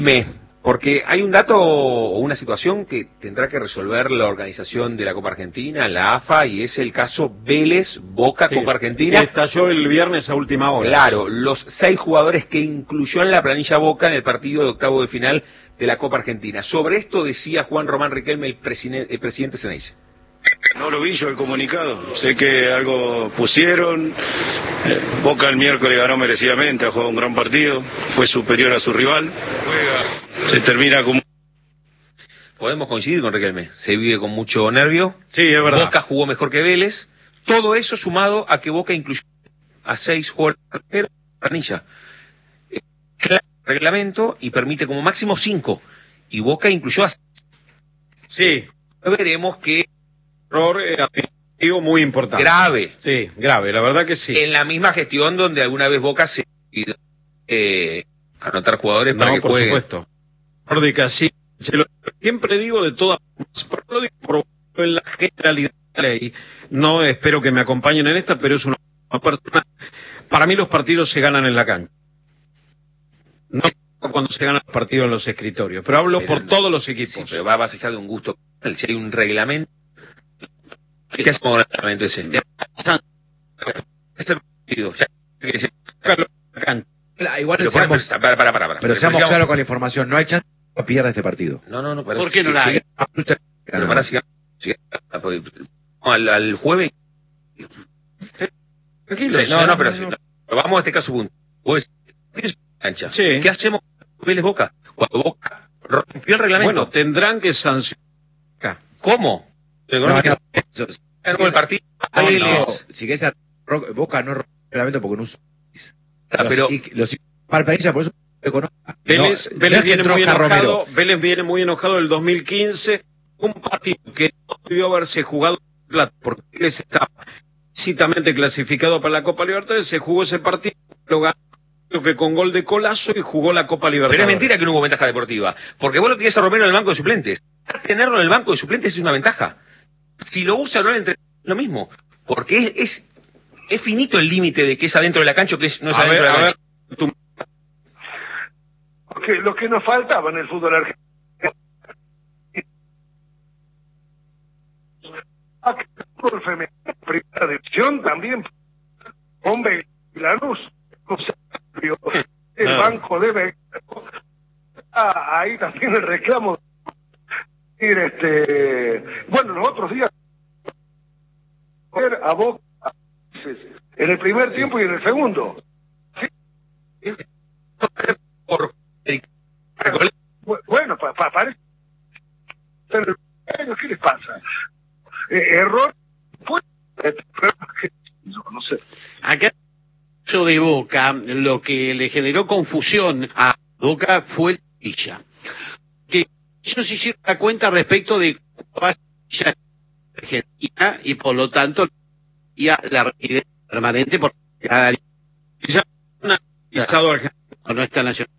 Porque hay un dato o una situación que tendrá que resolver la organización de la Copa Argentina, la AFA, y es el caso Vélez-Boca Copa Argentina. Que estalló el viernes a última hora. Claro, los 6 jugadores que incluyó en la planilla Boca en el partido de octavo de final de la Copa Argentina. Sobre esto decía Juan Román Riquelme, el presidente Ceneice. No lo vi yo el comunicado, sé que algo pusieron, Boca el miércoles ganó merecidamente, ha jugado un gran partido, fue superior a su rival, se termina como... Podemos coincidir con Riquelme, se vive con mucho nervio, sí, es verdad. Boca jugó mejor que Vélez, todo eso sumado a que Boca incluyó a 6 jugadores de la planilla. Claro, reglamento y permite como máximo 5, y Boca incluyó a 6. Sí. Veremos que error administrativo muy importante. Grave. Sí, grave, la verdad que sí. En la misma gestión donde alguna vez Boca se anotar jugadores para que jueguen. Por supuesto. Nórdica, sí. Siempre digo de todas formas, pero lo digo por en la generalidad de la ley. No espero que me acompañen en esta, pero es una persona. Para mí los partidos se ganan en la cancha. No cuando se ganan los partidos en los escritorios, pero hablo por todos los equipos. Sí, pero va más allá de un gusto. Si hay un reglamento, ¿qué hacemos con el reglamento ese? Igual seamos, pero seamos claros con la información, no hay chance de pierda este partido. No, ¿por qué no la hay? Al jueves. Tranquilo. Pero vamos a este caso punto. Jueves, cancha. Sí. ¿Qué hacemos con Vélez Boca? Cuando Boca rompió el reglamento. Bueno, tendrán que sancionar. ¿Cómo? El partido. Si que esa Boca no rompe el reglamento porque no usa. Pero los Valparaiso por eso Vélez viene muy enojado del 2015, un partido que no debió haberse jugado en Plata porque Vélez estaba exitamente clasificado para la Copa Libertadores, se jugó ese partido, lo ganó que con gol de Colazo y jugó la Copa Libertadores. Pero es mentira que no hubo ventaja deportiva, porque vos lo tenías a Romero en el banco de suplentes. Tenerlo en el banco de suplentes es una ventaja. Si lo usa o no es lo mismo, porque es finito el límite de que es adentro de la cancha o que no es adentro de la cancha. Porque lo que nos faltaba en el fútbol argentino. El fútbol femenino, primera división también, hombre, Lanús, el banco debe. Ahí también el reclamo. Bueno, los otros días a Boca en el primer tiempo y en el segundo. ¿Sí? Bueno, parece. ¿Qué les pasa? Error. No sé. Acá de Boca, lo que le generó confusión a Boca fue el Villa. Que ellos se hicieron la cuenta respecto de Villa Argentina y por lo tanto ya la residencia permanente por cada no está nacional.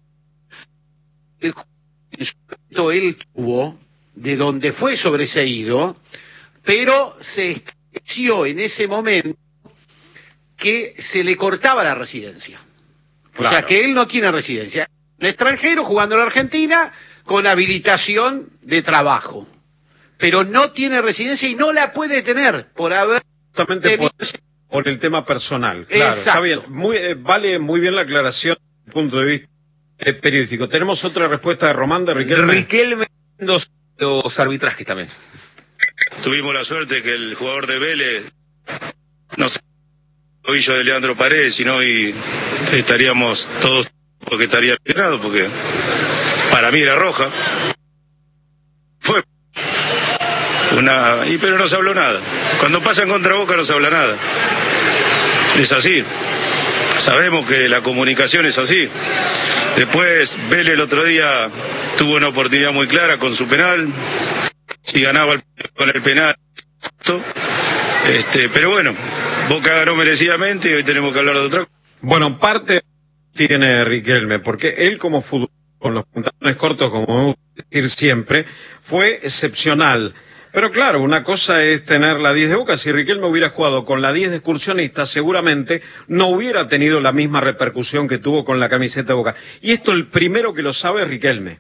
Él tuvo de donde fue sobreseído, pero se estableció en ese momento que se le cortaba la residencia. Claro. O sea que él no tiene residencia. Un extranjero jugando en la Argentina con habilitación de trabajo. Pero no tiene residencia y no la puede tener por haber... Justamente por el tema personal. Claro, está bien. Vale muy bien la aclaración desde el punto de vista periodístico. Tenemos otra respuesta de Román de Riquelme. Riquelme, los arbitrajes también. Tuvimos la suerte que el jugador de Vélez, no sé, el tobillo de Leandro Paredes, sino hoy estaríamos todos porque estaría liberado, porque para mí era roja. Fue pero no se habló nada. Cuando pasan contra Boca no se habla nada. Es así. Sabemos que la comunicación es así. Después Vélez el otro día tuvo una oportunidad muy clara con su penal. Si ganaba con el penal. Pero bueno, Boca ganó merecidamente y hoy tenemos que hablar de otra cosa. Bueno, parte tiene Riquelme, porque él como fútbol, con los pantalones cortos, como me gusta decir siempre, fue excepcional. Pero claro, una cosa es tener la 10 de Boca. Si Riquelme hubiera jugado con la 10 de Excursionistas, seguramente no hubiera tenido la misma repercusión que tuvo con la camiseta de Boca. Y esto el primero que lo sabe es Riquelme.